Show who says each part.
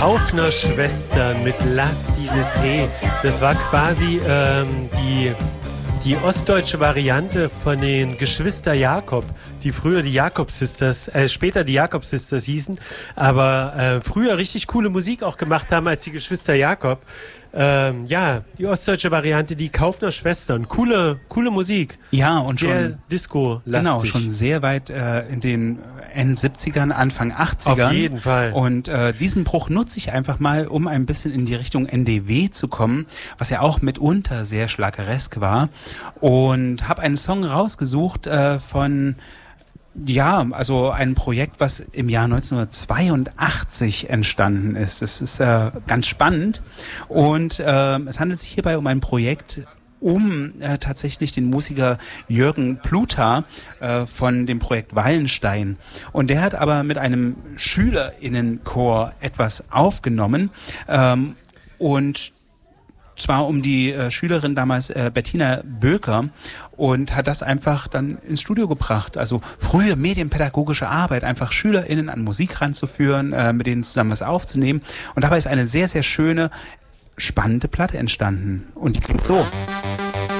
Speaker 1: Kaufner-Schwestern mit Lass dieses He. Das war quasi die ostdeutsche Variante von den Geschwister Jakob, die früher die Jakob Sisters, später die Jakob Sisters hießen, aber früher richtig coole Musik auch gemacht haben als die Geschwister Jakob. Die ostdeutsche Variante, die Kaufner Schwestern. Coole Musik.
Speaker 2: Ja, und
Speaker 1: sehr
Speaker 2: schon
Speaker 1: Disco-lastig.
Speaker 2: Genau, schon sehr weit in den End-70ern, Anfang 80ern.
Speaker 1: Auf jeden Fall.
Speaker 2: Und diesen Bruch nutze ich einfach mal, um ein bisschen in die Richtung NDW zu kommen, was ja auch mitunter sehr schlageresk war. Und habe einen Song rausgesucht von... Ja, also ein Projekt, was im Jahr 1982 entstanden ist. Das ist ganz spannend und es handelt sich hierbei um ein Projekt tatsächlich den Musiker Jürgen Pluta von dem Projekt Wallenstein. Und der hat aber mit einem SchülerInnenchor etwas aufgenommen und zwar um die Schülerin damals Bettina Böker und hat das einfach dann ins Studio gebracht. Also frühe medienpädagogische Arbeit, einfach SchülerInnen an Musik ranzuführen, mit denen zusammen was aufzunehmen. Und dabei ist eine sehr, sehr schöne, spannende Platte entstanden. Und die klingt so.